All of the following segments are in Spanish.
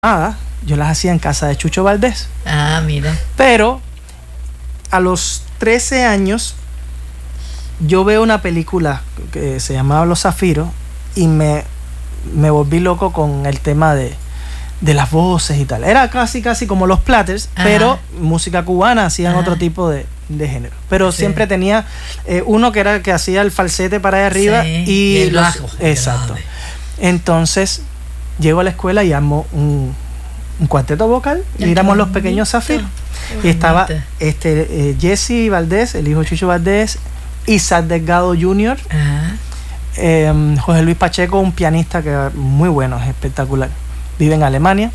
yo las hacía en casa de Chucho Valdés. Ah, mira. Pero a los 13 años yo veo una película que se llamaba Los Zafiros y me volví loco con el tema de las voces y tal. Era casi como los Platters, pero música cubana, hacían otro tipo de género. Pero siempre tenía uno que era el que hacía el falsete para allá arriba y el bajo. Exacto. Entonces llego a la escuela y armo un cuarteto vocal y éramos Los Pequeños Zafiros. Y estaba Jesse Valdés, el hijo de Chucho Valdés, Isaac Delgado Jr., José Luis Pacheco, un pianista que es muy bueno, es espectacular, vive en Alemania.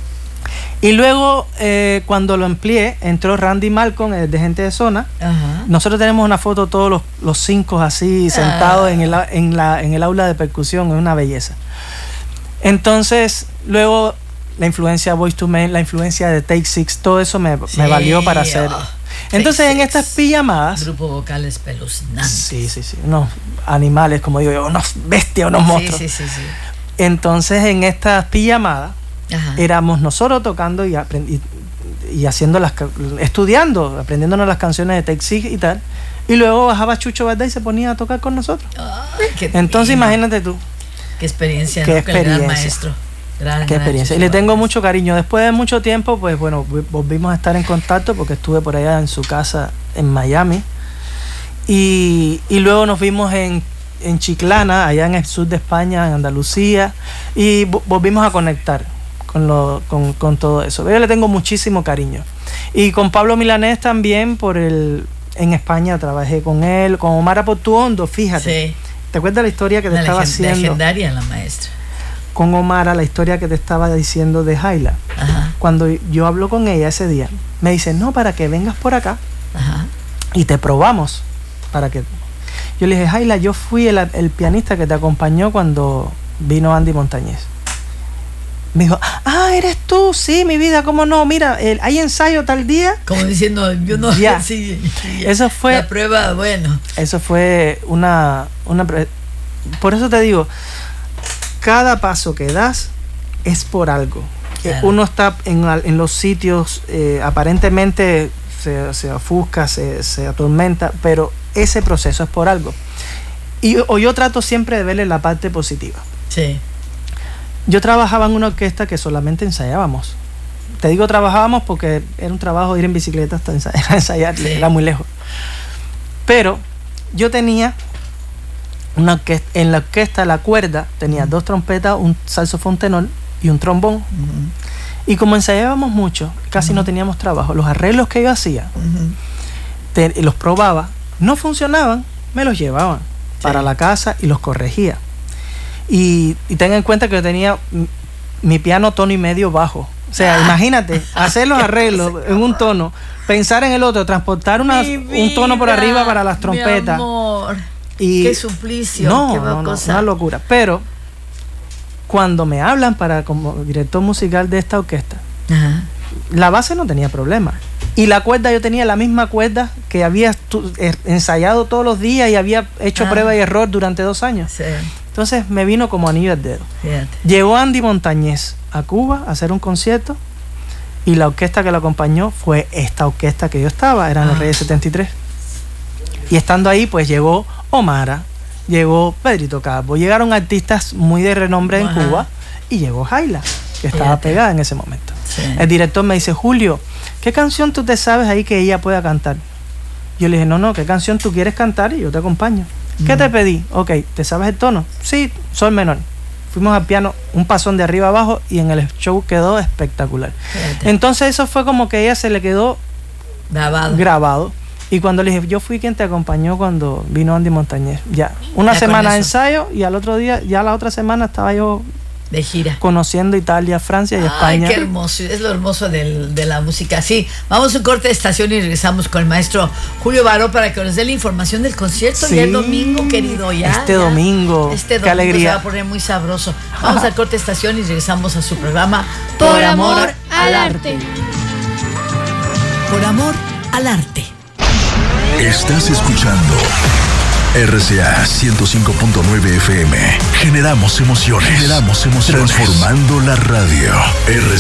Y luego cuando lo amplié entró Randy Malcolm, de Gente de Zona. Nosotros tenemos una foto todos los 5 así sentados en el aula de percusión, es una belleza. Entonces luego la influencia Boyz II Men, la influencia de Take Six, todo eso me valió para hacer. Entonces en estas pijamadas, grupo vocal espeluznante. Sí, unos animales, como digo yo, unos bestias, unos monstruos. Sí. Entonces en estas pijamadas éramos nosotros tocando y haciendo estudiando, aprendiéndonos las canciones de Take Six y tal. Y luego bajaba Chucho Valdés y se ponía a tocar con nosotros. Entonces imagínate tú. Qué experiencia, qué ¿no? experiencia. El gran maestro. Qué experiencia. Y le tengo mucho cariño. Después de mucho tiempo, pues bueno, volvimos a estar en contacto porque estuve por allá en su casa en Miami. Y luego nos vimos en Chiclana, allá en el sur de España, en Andalucía. Y volvimos a conectar con todo eso. Yo le tengo muchísimo cariño. Y con Pablo Milanés también, en España trabajé con él, con Omar Aportuondo, fíjate. Sí. ¿Te acuerdas la historia que te estaba haciendo? Legendaria la maestra. Con Omara, la historia que te estaba diciendo de Jaila. Cuando yo hablo con ella ese día, me dice, no, para que vengas por acá y te probamos. Yo le dije, Jaila, yo fui el pianista que te acompañó cuando vino Andy Montañez. Me dijo, eres tú, sí, mi vida, cómo no, mira, hay ensayo tal día. Como diciendo, yo no ya. Sí, eso fue la prueba, bueno. Eso fue por eso te digo, cada paso que das es por algo. Claro. Uno está en los sitios, aparentemente se ofusca, se atormenta, pero ese proceso es por algo. Yo trato siempre de verle la parte positiva. Sí. Yo trabajaba en una orquesta que solamente ensayábamos. Te digo trabajábamos porque era un trabajo ir en bicicleta hasta ensayar, era muy lejos. Pero yo tenía en la orquesta, la cuerda, tenía 2 trompetas, un saxofón tenor y un trombón. Y como ensayábamos mucho, casi no teníamos trabajo. Los arreglos que yo hacía, los probaba, no funcionaban, me los llevaban para la casa y los corregía. Y ten en cuenta que yo tenía mi piano tono y medio bajo. O sea, imagínate, hacer los arreglos en un tono, pensar en el otro, transportar un tono por arriba para las trompetas. Mi amor. Y qué suplicio. No, una locura. Pero cuando me hablan como director musical de esta orquesta, la base no tenía problema. Y la cuerda, yo tenía la misma cuerda que había ensayado todos los días y había hecho prueba y error durante 2 años. Sí. Entonces me vino como anillo al dedo. Fíjate. Llegó Andy Montañez a Cuba a hacer un concierto y la orquesta que lo acompañó fue esta orquesta que yo estaba, eran los Reyes 73. Y estando ahí, pues llegó Omara, llegó Pedrito Calvo, llegaron artistas muy de renombre en Cuba y llegó Jaila, que estaba pegada en ese momento. Sí. El director me dice, Julio, ¿qué canción tú te sabes ahí que ella pueda cantar? Yo le dije, no, ¿qué canción tú quieres cantar? Y yo te acompaño. ¿Qué te pedí? Ok, ¿te sabes el tono? Sí, sol menor. Fuimos al piano, un pasón de arriba abajo y en el show quedó espectacular. Fíjate. Entonces eso fue como que a ella se le quedó grabado. Y cuando le dije, yo fui quien te acompañó cuando vino Andy Montañez. Ya, una semana de ensayo y al otro día, ya la otra semana estaba yo de gira, conociendo Italia, Francia y España. Qué hermoso, es lo hermoso de la música. Sí, vamos a un corte de estación y regresamos con el maestro Julio Baró para que nos dé la información del concierto. Sí, ya el domingo, querido, domingo, qué alegría. Se va a poner muy sabroso. Vamos al corte de estación y regresamos a su programa Por Amor al Arte. Por Amor al Arte. Estás escuchando RCA 105.9 FM. Generamos emociones. Transformando la radio.